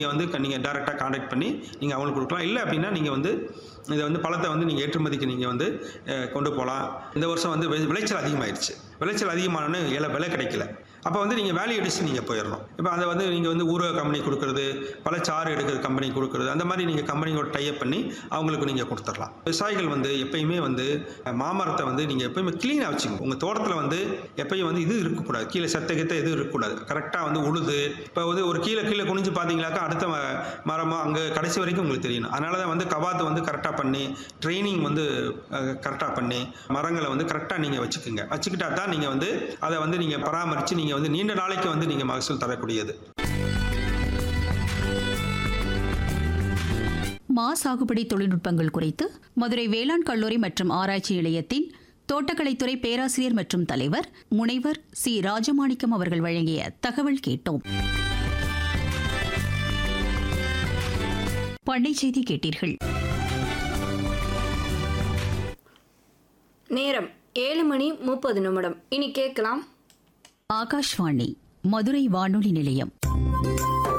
நீங்கள் டைரெக்டாக கான்டாக்ட் பண்ணி நீங்கள் அவங்களுக்கு கொடுக்கலாம். இல்லை அப்படின்னா நீங்கள் இதை பழத்தை நீங்கள் ஏற்றுமதிக்கு நீங்கள் கொண்டு போகலாம். இந்த வருஷம் விளைச்சல் அதிகமாகிடுச்சு. விளைச்சல் அதிகமான விலை கிடைக்கல. அப்போ நீங்கள் வேல்யூ அடிஷன் நீங்கள் போயிடணும். இப்போ அதை நீங்கள் ஊரக கம்பெனி கொடுக்குறது, பழச்சாறு எடுக்கிற கம்பெனி கொடுக்குறது, அந்த மாதிரி நீங்கள் கம்பெனியோட டைப் பண்ணி அவங்களுக்கு நீங்கள் கொடுத்துடலாம். விவசாயிகள் எப்பயுமே மாமரத்தை நீங்கள் எப்பயுமே க்ளீனாக வச்சுக்கணும். உங்கள் தோட்டத்தில் எப்பயும் இது இருக்கக்கூடாது. கீழே செத்த எதுவும் இருக்கக்கூடாது. கரெக்டாக உழுது இப்போ ஒரு கீழே குனிஞ்சு பார்த்தீங்களாக்கா அடுத்த மரமோ அங்கே கடைசி வரைக்கும் உங்களுக்கு தெரியணும். அதனால தான் கவாத்து கரெக்டாக பண்ணி ட்ரைனிங் கரெக்டாக பண்ணி மரங்களை கரெக்டாக நீங்கள் வச்சுக்கிட்டா தான் நீங்கள் அதை நீங்கள் பராமரித்து நீங்கள் நீண்ட நாளைக்கு நீங்கள் மகசூல் தரக்கூடியது. மா சாகுபடி தொழில்நுட்பங்கள் குறித்து மதுரை வேளாண் கல்லூரி மற்றும் ஆராய்ச்சி நிலையத்தின் தோட்டக்கலைத்துறை பேராசிரியர் மற்றும் தலைவர் முனைவர் சி. ராஜமாணிக்கம் அவர்கள் வழங்கிய தகவல் கேட்டோம். பண்ணை செய்தி கேட்டீர்கள். நேரம் 7:30. இனி கேட்கலாம் ஆகாஷ்வாணி மதுரை வானொலி நிலையம்.